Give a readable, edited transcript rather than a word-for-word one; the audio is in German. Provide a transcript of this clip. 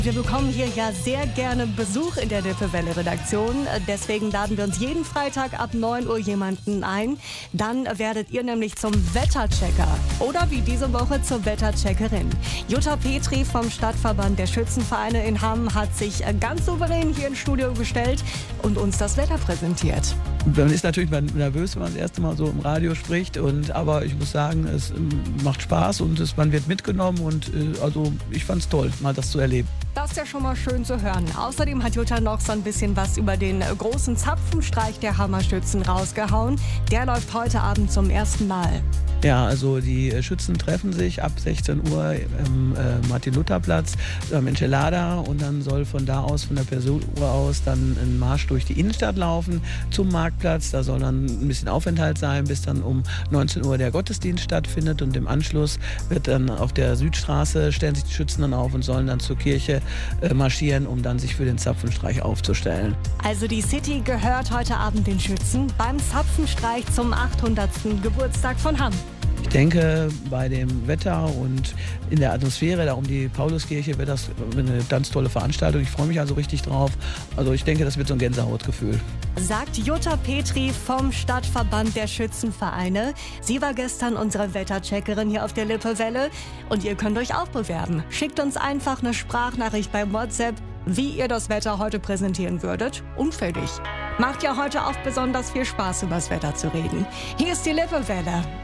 Wir bekommen hier ja sehr gerne Besuch in der Lippewelle-Redaktion. Deswegen laden wir uns jeden Freitag ab 9 Uhr jemanden ein. Dann werdet ihr nämlich zum Wetterchecker oder wie diese Woche zur Wettercheckerin. Jutta Petri vom Stadtverband der Schützenvereine in Hamm hat sich ganz souverän hier ins Studio gestellt und uns das Wetter präsentiert. Man ist natürlich nervös, wenn man das erste Mal so im Radio spricht. Aber ich muss sagen, es macht Spaß und man wird mitgenommen. Und also ich fand es toll, mal das zu erleben. Das ist ja schon mal schön zu hören. Außerdem hat Jutta noch so ein bisschen was über den großen Zapfenstreich der Hammer Schützen rausgehauen. Der läuft heute Abend zum ersten Mal. Ja, also die Schützen treffen sich ab 16 Uhr im Martin-Luther-Platz am Enchilada und dann soll von da aus, von der Persuhr aus, dann ein Marsch durch die Innenstadt laufen zum Marktplatz. Da soll dann ein bisschen Aufenthalt sein, bis dann um 19 Uhr der Gottesdienst stattfindet und im Anschluss wird dann auf der Südstraße, stellen sich die Schützen dann auf und sollen dann zur Kirche marschieren, um dann sich für den Zapfenstreich aufzustellen. Also die City gehört heute Abend den Schützen beim Zapfenstreich zum 800. Geburtstag von Hamm. Ich denke, bei dem Wetter und in der Atmosphäre da um die Pauluskirche wird das eine ganz tolle Veranstaltung. Ich freue mich also richtig drauf. Also ich denke, das wird so ein Gänsehautgefühl. Sagt Jutta Petri vom Stadtverband der Schützenvereine. Sie war gestern unsere Wettercheckerin hier auf der Lippewelle und ihr könnt euch auch bewerben. Schickt uns einfach eine Sprachnachricht bei WhatsApp, wie ihr das Wetter heute präsentieren würdet und fertig. Macht ja heute auch besonders viel Spaß, über das Wetter zu reden. Hier ist die Lippewelle.